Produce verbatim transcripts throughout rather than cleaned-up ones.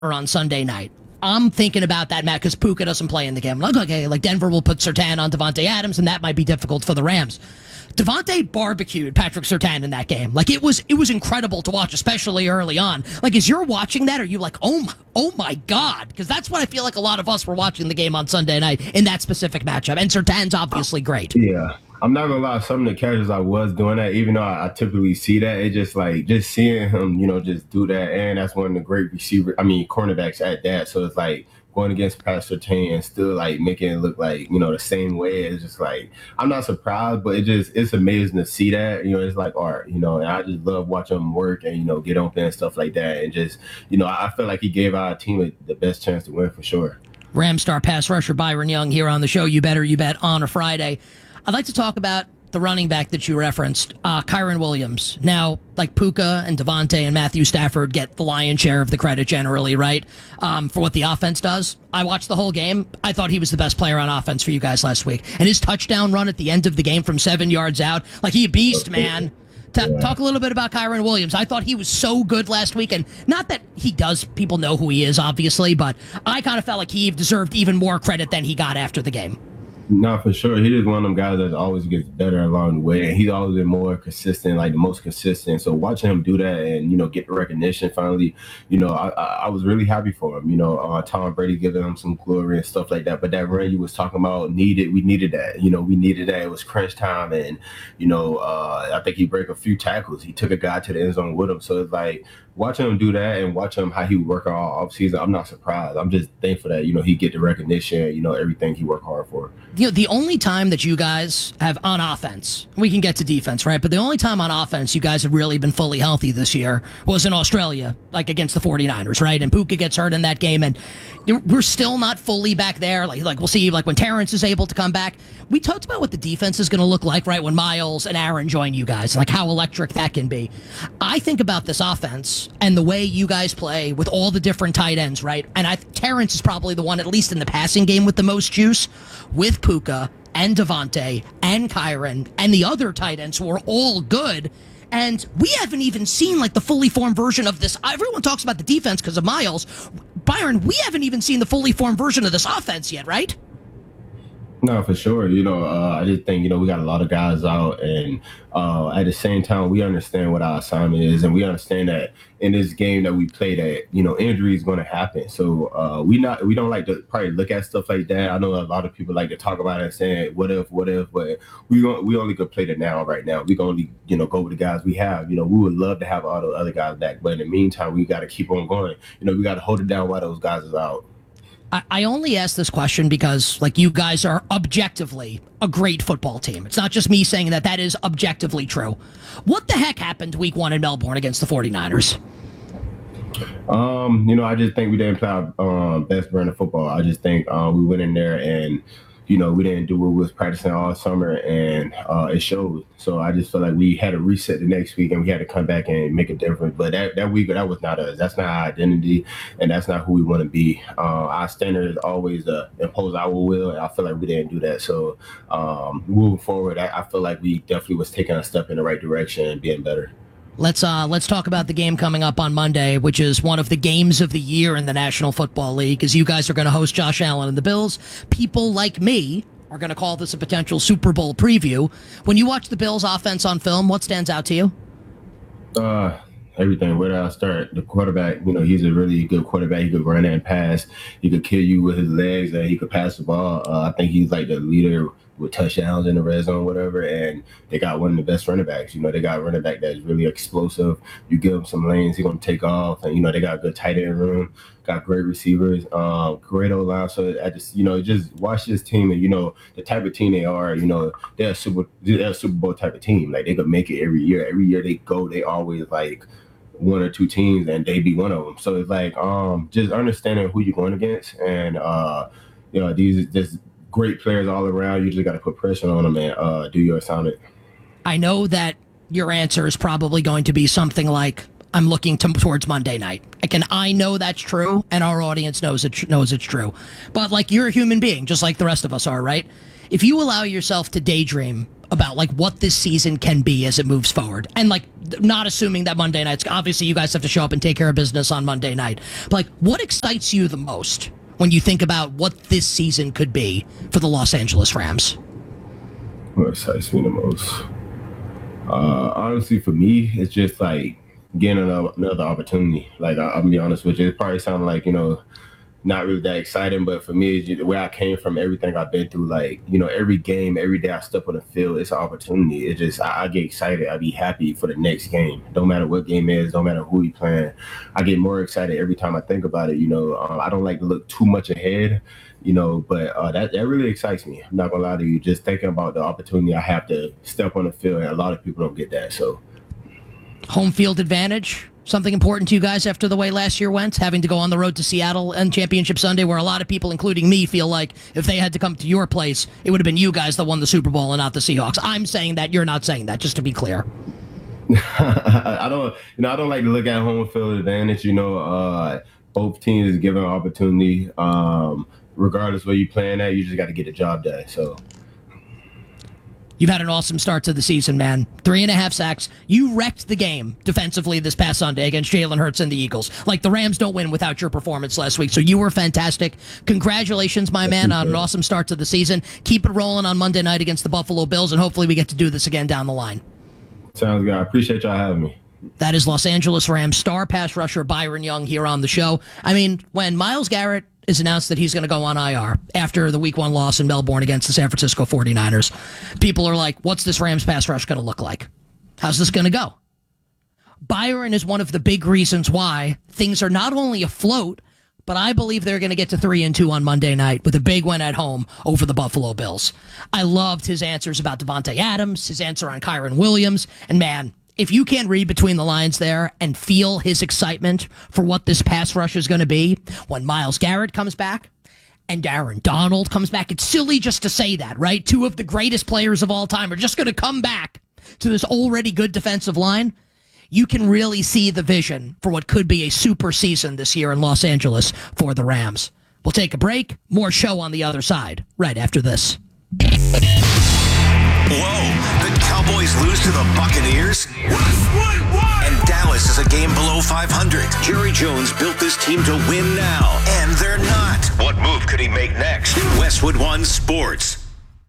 or on Sunday night. I'm thinking about that, Matt, because Puka doesn't play in the game. Like, okay, like Denver will put Surtain on Devontae Adams, and that might be difficult for the Rams. Devontae barbecued Patrick Surtain in that game. Like, it was it was incredible to watch, especially early on. Like, as you're watching that, are you like, oh my, oh my God? Because that's what I feel like a lot of us were watching the game on Sunday night in that specific matchup. And Surtain's obviously great. Yeah. I'm not gonna lie, some of the catches I was doing that, even though I, I typically see that, it just like just seeing him, you know, just do that, and that's one of the great receiver, I mean, cornerbacks at that. So it's like going against Pastor Surtain and still like making it look like, you know, the same way. It's just like I'm not surprised, but it just it's amazing to see that. You know, it's like art, you know, and I just love watching him work and, you know, get open and stuff like that. And just, you know, I feel like he gave our team the best chance to win for sure. Ram star pass rusher Byron Young here on the show. You better you bet on a Friday. I'd like to talk about the running back that you referenced, uh, Kyren Williams. Now, like Puka and Devontae and Matthew Stafford get the lion's share of the credit generally, right, um, for what the offense does. I watched the whole game. I thought he was the best player on offense for you guys last week. And his touchdown run at the end of the game from seven yards out, like he a beast, man. T- talk a little bit about Kyren Williams. I thought he was so good last week, and not that he does, people know who he is, obviously, but I kind of felt like he deserved even more credit than he got after the game. No, for sure. He is one of them guys that always gets better along the way. And he's always been more consistent, like the most consistent. So watching him do that and, you know, get the recognition finally, you know, I, I, I was really happy for him. You know, uh, Tom Brady giving him some glory and stuff like that. But that run you was talking about needed, we needed that. You know, we needed that. It was crunch time. And, you know, uh, I think he broke a few tackles. He took a guy to the end zone with him. So it's like, watching him do that and watching him how he work all offseason, I'm not surprised. I'm just thankful that, you know, he get the recognition, you know, everything he worked hard for. You know, the only time that you guys have on offense, we can get to defense, right? But the only time on offense you guys have really been fully healthy this year was in Australia, like against the forty-niners, right? And Puka gets hurt in that game, and we're still not fully back there. Like, like we'll see, like when Terrence is able to come back. We talked about what the defense is going to look like, right, when Miles and Aaron join you guys, like how electric that can be. I think about this offense and the way you guys play with all the different tight ends, right? And I Terrence is probably the one, at least in the passing game, with the most juice, with Puka and Devontae and Kyren and the other tight ends who are all good. And we haven't even seen like the fully formed version of this. Everyone talks about the defense because of Miles. Byron, we haven't even seen the fully formed version of this offense yet, right? No, for sure. You know, uh, I just think, you know, we got a lot of guys out, and uh, at the same time, we understand what our assignment is, and we understand that in this game that we play, that, you know, injury is going to happen. So uh, we not we don't like to probably look at stuff like that. I know a lot of people like to talk about it and saying what if, what if, but we don't, we only could play the now right now. We can only, you know, go with the guys we have. You know, we would love to have all the other guys back, but in the meantime, we got to keep on going. You know, we got to hold it down while those guys is out. I only ask this question because, like, you guys are objectively a great football team. It's not just me saying that. That is objectively true. What the heck happened week one in Melbourne against the forty-niners? Um, you know, I just think we didn't play our um, best brand of football. I just think uh, we went in there and, you know, we didn't do what we was practicing all summer, and uh, it showed. So I just feel like we had to reset the next week, and we had to come back and make a difference. But that, that week, that was not us. That's not our identity, and that's not who we want to be. Uh, our standard is always to impose our will, and I feel like we didn't do that. So um, moving forward, I, I feel like we definitely was taking a step in the right direction and being better. Let's uh, let's talk about the game coming up on Monday, which is one of the games of the year in the National Football League, as you guys are going to host Josh Allen and the Bills. People like me are going to call this a potential Super Bowl preview. When you watch the Bills' offense on film, what stands out to you? Uh, everything. Where do I start? The quarterback, you know, he's a really good quarterback. He could run and pass. He could kill you with his legs, and he could pass the ball. Uh, I think he's like the leader with touchdowns in the red zone, whatever, and they got one of the best running backs. You know, they got a running back that's really explosive. You give him some lanes, he's going to take off, and, you know, they got a good tight end room, got great receivers, um, great O-line. So I just, you know, just watch this team, and, you know, the type of team they are, you know, they're a Super, they're a Super Bowl type of team. Like, they could make it every year. Every year they go, they always, like, one or two teams, and they be one of them. So it's like um, just understanding who you're going against, and, uh, you know, these just great players all around. You just got to put pressure on them and uh, do your assignment. I know that your answer is probably going to be something like, I'm looking to, towards Monday night. Like, and I know that's true, and our audience knows it knows it's true. But, like, you're a human being, just like the rest of us are, right? If you allow yourself to daydream about like what this season can be as it moves forward? And like not assuming that Monday night's obviously you guys have to show up and take care of business on Monday night. But like what excites you the most when you think about what this season could be for the Los Angeles Rams? What excites me the most? Uh, honestly, for me, it's just like getting another, another opportunity. Like I, I'll be honest with you, it probably sounds like, you know, not really that exciting, but for me, it's just where I came from, everything I've been through, like, you know, every game, every day I step on the field, it's an opportunity. It just, I, I get excited. I be happy for the next game. Don't matter what game it is, don't matter who we playing. I get more excited every time I think about it. You know, um, I don't like to look too much ahead, you know, but uh, that, that really excites me. I'm not gonna lie to you, just thinking about the opportunity I have to step on the field, and a lot of people don't get that, so. Home field advantage, something important to you guys after the way last year went, having to go on the road to Seattle and Championship Sunday, where a lot of people, including me, feel like if they had to come to your place, it would have been you guys that won the Super Bowl and not the Seahawks. I'm saying that, you're not saying that, just to be clear. I don't, you know, I don't like to look at home field advantage. You know, uh, both teams is given an opportunity. Um, regardless where you playing at, you just got to get the job done. So. You've had an awesome start to the season, man. Three and a half sacks. You wrecked the game defensively this past Sunday against Jalen Hurts and the Eagles. Like, the Rams don't win without your performance last week, so you were fantastic. Congratulations, my man, on an awesome start to the season. Keep it rolling on Monday night against the Buffalo Bills, and hopefully we get to do this again down the line. Sounds good. I appreciate y'all having me. That is Los Angeles Rams star pass rusher Byron Young here on the show. I mean, when Myles Garrett is announced that he's going to go on I R after the week one loss in Melbourne against the San Francisco forty-niners, people are like, what's this Rams pass rush going to look like? How's this going to go? Byron is one of the big reasons why things are not only afloat, but I believe they're going to get to three and two on Monday night with a big win at home over the Buffalo Bills. I loved his answers about Devontae Adams, his answer on Kyren Williams, and man, if you can't read between the lines there and feel his excitement for what this pass rush is going to be when Myles Garrett comes back and Aaron Donald comes back, it's silly just to say that, right? Two of the greatest players of all time are just going to come back to this already good defensive line. You can really see the vision for what could be a super season this year in Los Angeles for the Rams. We'll take a break. More show on the other side right after this. Whoa, the Cowboys lose to the Buccaneers? And Dallas is a game below five hundred. Jerry Jones built this team to win now, and they're not. What move could he make next? Westwood One Sports.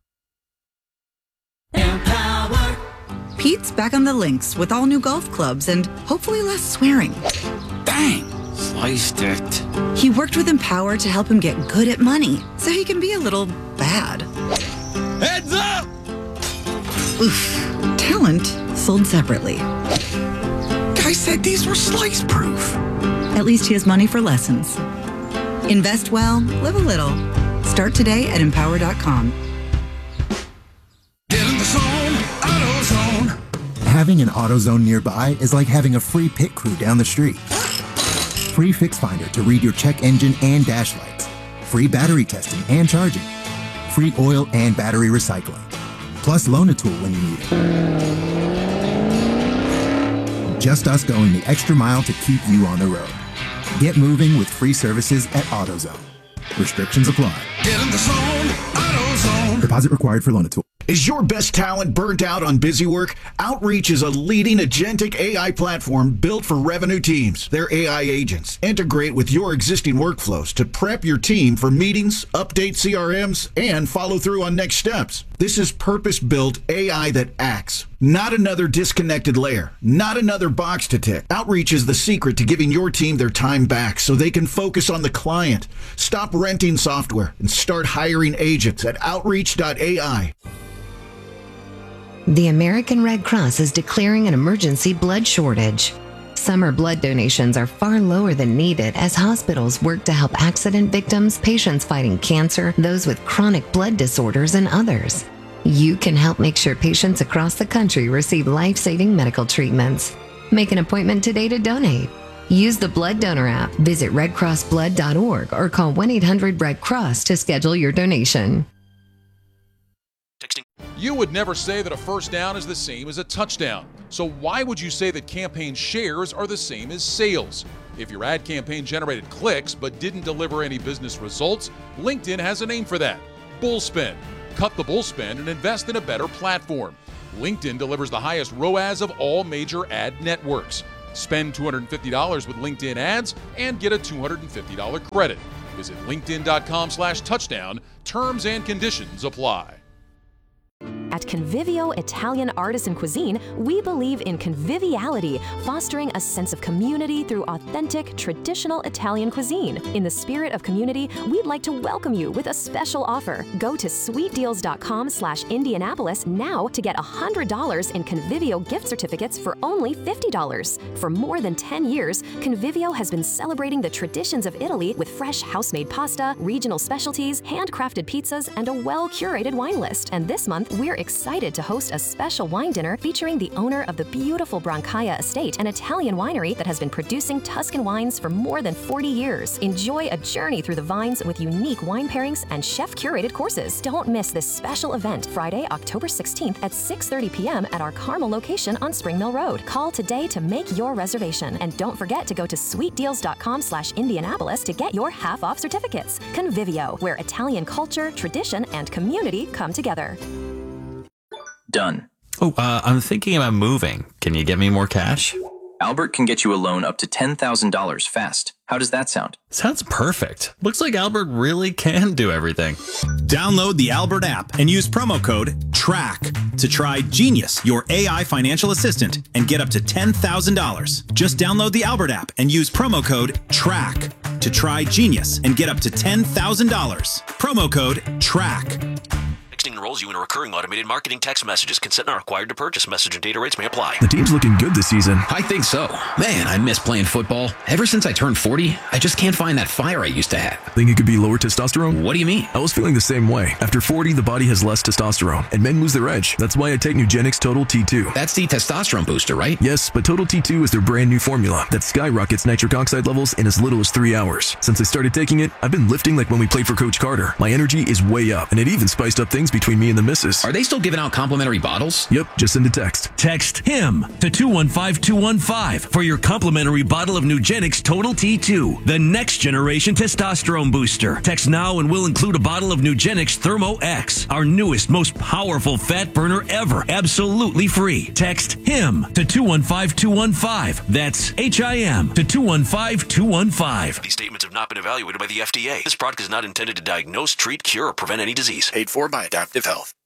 Empower. Pete's back on the links with all new golf clubs and hopefully less swearing. Bang! Sliced it. He worked with Empower to help him get good at money so he can be a little bad. Heads up! Oof. Talent sold separately. Guy said these were slice proof. At least he has money for lessons. Invest well, live a little. Start today at empower dot com. Get in the zone, AutoZone. Having an AutoZone nearby is like having a free pit crew down the street. Free Fix Finder to read your check engine and dash lights. Free battery testing and charging. Free oil and battery recycling. Plus Loan-A-Tool when you need it. Just us going the extra mile to keep you on the road. Get moving with free services at AutoZone. Restrictions apply. Get in the zone, AutoZone. Deposit required for Loan-A-Tool. Is your best talent burnt out on busy work? Outreach is a leading agentic A I platform built for revenue teams. Their A I agents integrate with your existing workflows to prep your team for meetings, update C R Ms, and follow through on next steps. This is purpose-built A I that acts, not another disconnected layer, not another box to tick. Outreach is the secret to giving your team their time back so they can focus on the client. Stop renting software and start hiring agents at outreach dot A I. The American Red Cross is declaring an emergency blood shortage. Summer blood donations are far lower than needed as hospitals work to help accident victims, patients fighting cancer, those with chronic blood disorders, and others. You can help make sure patients across the country receive life-saving medical treatments. Make an appointment today to donate. Use the Blood Donor app, visit red cross blood dot org, or call one eight hundred red cross to schedule your donation. You would never say that a first down is the same as a touchdown. So why would you say that campaign shares are the same as sales? If your ad campaign generated clicks but didn't deliver any business results, LinkedIn has a name for that: Bullspin. Cut the bull spend and invest in a better platform. LinkedIn delivers the highest R O A S of all major ad networks. Spend two hundred fifty dollars with LinkedIn ads and get a two hundred fifty dollars credit. Visit linkedin.com slash touchdown. Terms and conditions apply. At Convivio Italian Artisan Cuisine, we believe in conviviality, fostering a sense of community through authentic, traditional Italian cuisine. In the spirit of community, we'd like to welcome you with a special offer. Go to sweetdeals.com slash Indianapolis now to get one hundred dollars in Convivio gift certificates for only fifty dollars. For more than ten years, Convivio has been celebrating the traditions of Italy with fresh house-made pasta, regional specialties, handcrafted pizzas, and a well-curated wine list. And this month, we're excited to host a special wine dinner featuring the owner of the beautiful Brancaia Estate, an Italian winery that has been producing Tuscan wines for more than forty years. Enjoy a journey through the vines with unique wine pairings and chef-curated courses. Don't miss this special event, Friday, October sixteenth at six thirty p.m. at our Carmel location on Spring Mill Road. Call today to make your reservation. And don't forget to go to sweetdeals.com slash Indianapolis to get your half-off certificates. Convivio, where Italian culture, tradition, and community come together. Done. Oh, uh, I'm thinking about moving. Can you get me more cash? Albert can get you a loan up to ten thousand dollars fast. How does that sound? Sounds perfect. Looks like Albert really can do everything. Download the Albert app and use promo code TRACK to try Genius, your A I financial assistant, and get up to ten thousand dollars. Just download the Albert app and use promo code TRACK to try Genius and get up to ten thousand dollars. Promo code TRACK. Enrolls you in a recurring automated marketing text messages. Consent not required to purchase. Message and data rates may apply. The team's looking good this season. I think so. Man, I miss playing football. Ever since I turned forty, I just can't find that fire I used to have. Think it could be lower testosterone? What do you mean? I was feeling the same way. After forty, the body has less testosterone, and men lose their edge. That's why I take Nugenix Total T two. That's the testosterone booster, right? Yes, but Total T two is their brand new formula that skyrockets nitric oxide levels in as little as three hours. Since I started taking it, I've been lifting like when we played for Coach Carter. My energy is way up, and it even spiced up things between me and the missus. Are they still giving out complimentary bottles? Yep, just send a text. Text HIM to two one five two one five for your complimentary bottle of Nugenix Total T two, the next generation testosterone booster. Text now and we'll include a bottle of Nugenix Thermo X, our newest, most powerful fat burner ever, absolutely free. Text HIM to two one five two one five. That's H I M to two one five two one five. These statements have not been evaluated by the F D A. This product is not intended to diagnose, treat, cure, or prevent any disease. Paid for by Adaptive Health.